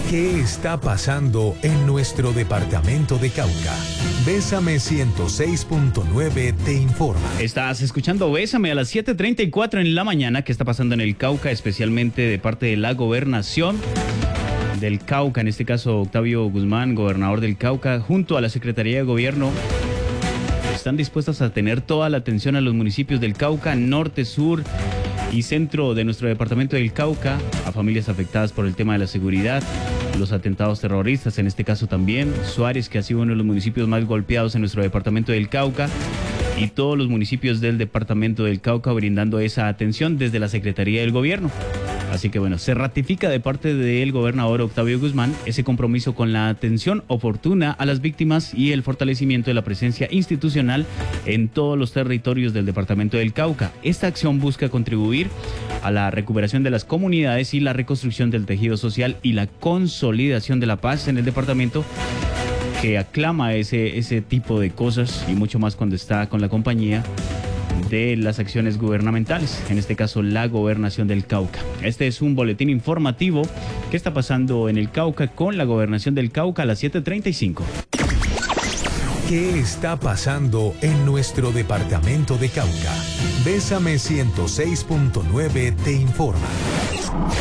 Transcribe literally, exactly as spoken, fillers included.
¿Qué está pasando en nuestro departamento de Cauca? Bésame ciento seis punto nueve te informa. Estás escuchando Bésame a las siete treinta y cuatro en la mañana. ¿Qué está pasando en el Cauca? Especialmente de parte de la gobernación del Cauca, en este caso Octavio Guzmán, gobernador del Cauca, junto a la Secretaría de Gobierno, están dispuestas a tener toda la atención a los municipios del Cauca, norte, sur y centro de nuestro departamento del Cauca, a familias afectadas por el tema de la seguridad, los atentados terroristas, en este caso también Suárez, que ha sido uno de los municipios más golpeados en nuestro departamento del Cauca, y todos los municipios del departamento del Cauca brindando esa atención desde la Secretaría del Gobierno. Así que bueno, se ratifica de parte del gobernador Octavio Guzmán ese compromiso con la atención oportuna a las víctimas y el fortalecimiento de la presencia institucional en todos los territorios del departamento del Cauca. Esta acción busca contribuir a la recuperación de las comunidades y la reconstrucción del tejido social y la consolidación de la paz en el departamento, que aclama ese, ese tipo de cosas y mucho más cuando está con la compañía de las acciones gubernamentales, en este caso la gobernación del Cauca. Este es un boletín informativo que está pasando en el Cauca con la gobernación del Cauca a las siete treinta y cinco. ¿Qué está pasando en nuestro departamento de Cauca? Bésame ciento seis punto nueve te informa.